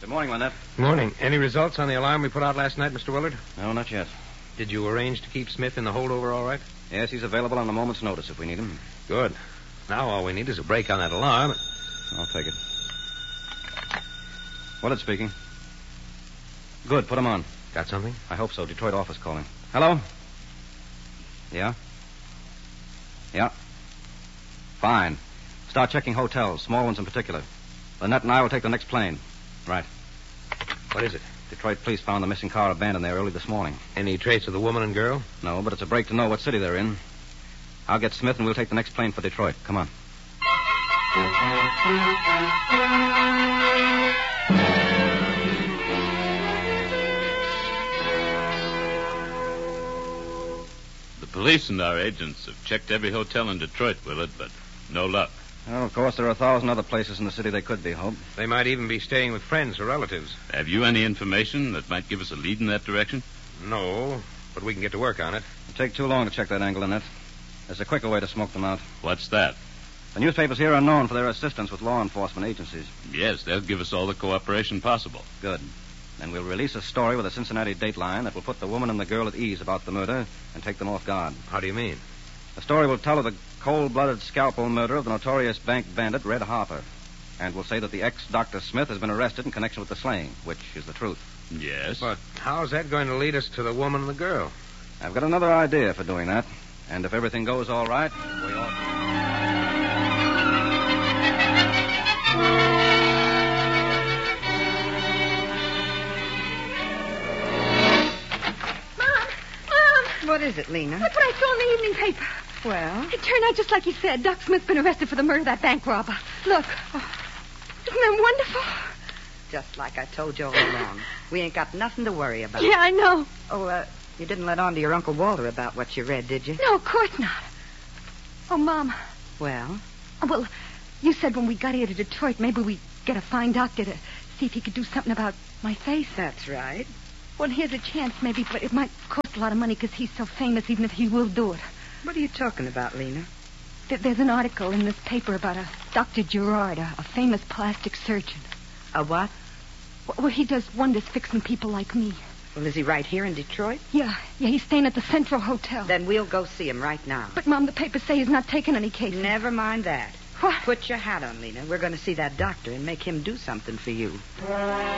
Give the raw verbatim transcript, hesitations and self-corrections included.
Good morning, Lynette. Morning. Any results on the alarm we put out last night, Mister Willard? No, not yet. Did you arrange to keep Smith in the holdover all right? Yes, he's available on a moment's notice if we need him. Good. Now all we need is a break on that alarm. I'll take it. Willard speaking. Good, put him on. Got something? I hope so. Detroit office calling. Hello? Yeah? Yeah. Fine. Start checking hotels, small ones in particular. Lynette and I will take the next plane. Right. What is it? Detroit police found the missing car abandoned there early this morning. Any trace of the woman and girl? No, but it's a break to know what city they're in. I'll get Smith and we'll take the next plane for Detroit. Come on. The police and our agents have checked every hotel in Detroit, Willard, but no luck. Well, of course, there are a thousand other places in the city they could be, Hope. They might even be staying with friends or relatives. Have you any information that might give us a lead in that direction? No, but we can get to work on it. It'll take too long to check that angle, Lynette. There's a quicker way to smoke them out. What's that? The newspapers here are known for their assistance with law enforcement agencies. Yes, they'll give us all the cooperation possible. Good. Then we'll release a story with a Cincinnati dateline that will put the woman and the girl at ease about the murder and take them off guard. How do you mean? The story will tell of the cold-blooded scalpel murder of the notorious bank bandit Red Harper. And will say that the ex-Doctor Smith has been arrested in connection with the slaying, which is the truth. Yes. But how's that going to lead us to the woman and the girl? I've got another idea for doing that. And if everything goes all right, we ought... What is it, Lena? That's what I saw in the evening paper. Well? It turned out just like you said. Doc Smith's been arrested for the murder of that bank robber. Look. Oh, isn't that wonderful? Just like I told you all along. We ain't got nothing to worry about. Yeah, I know. Oh, uh, you didn't let on to your Uncle Walter about what you read, did you? No, of course not. Oh, Mom. Well? Oh, well, you said when we got here to Detroit, maybe we'd get a fine doctor to see if he could do something about my face. That's right. Well, here's a chance, maybe, but it might cost a lot of money because he's so famous, even if he will do it. What are you talking about, Lena? Th- there's an article in this paper about a Doctor Gerard, a, a famous plastic surgeon. A what? Well, he does wonders fixing people like me. Well, is he right here in Detroit? Yeah, yeah, he's staying at the Central Hotel. Then we'll go see him right now. But, Mom, the papers say he's not taking any cases. Never mind that. What? Put your hat on, Lena. We're going to see that doctor and make him do something for you.